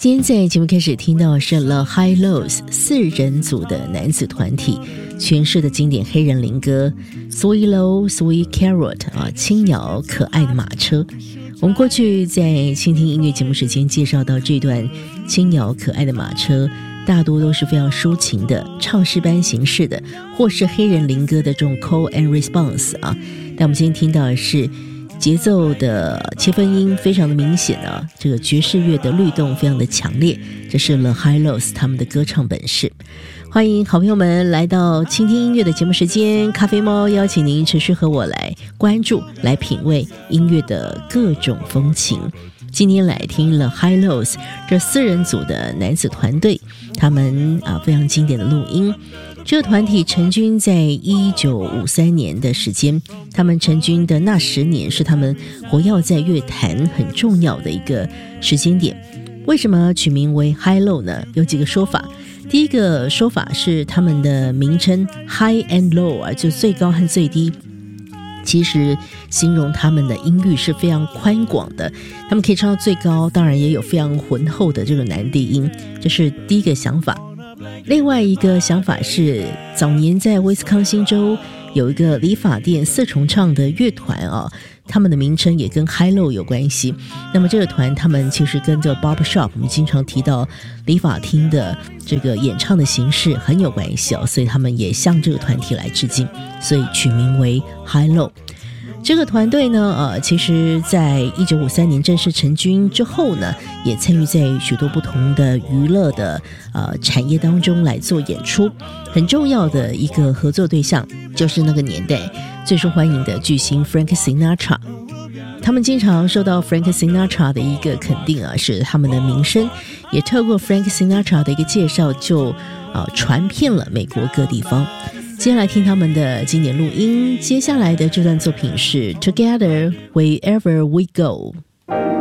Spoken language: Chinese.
今天在节目开始听到是 The Hi-Lo's 4人组的男子团体诠释的经典黑人灵歌 Sweet Low Sweet Carrot 轻鸟可爱的马车。我们过去在倾听音乐节目时间介绍到这段轻鸟可爱的马车，大多都是非常抒情的唱诗班形式的，或是黑人灵歌的这种 call and response 但我们今天听到的是节奏的切分音非常的明显这个爵士乐的律动非常的强烈，这是 The Hi-Lo's 他们的歌唱本事。欢迎好朋友们来到倾听音乐的节目时间，咖啡猫邀请您持续和我来关注来品味音乐的各种风情。今天来听了 Hi-Lo's 这4人组的男子团队，他们非常经典的录音。这个团体成军在1953年的时间，他们成军的那10年是他们活跃在乐坛很重要的一个时间点。为什么取名为 Hi-Lo 呢？有几个说法。第一个说法是他们的名称 High and Low 就最高和最低，其实形容他们的音域是非常宽广的，他们可以唱到最高，当然也有非常浑厚的这个男低音，这是第一个想法。另外一个想法是早年在威斯康星州有一个理发店4重唱的乐团他们的名称也跟 Hi-Lo 有关系。那么这个团他们其实跟这个 barbershop 我们经常提到理发厅的这个演唱的形式很有关系所以他们也向这个团体来致敬，所以取名为 Hi-Lo。这个团队呢其实在1953年正式成军之后呢，也参与在许多不同的娱乐的产业当中来做演出。很重要的一个合作对象就是那个年代最受欢迎的巨星 Frank Sinatra。他们经常受到 Frank Sinatra 的一个肯定是他们的名声也透过 Frank Sinatra 的一个介绍就传遍了美国各地方。接下来听他们的经典录音，接下来的这段作品是 Together Wherever We Go。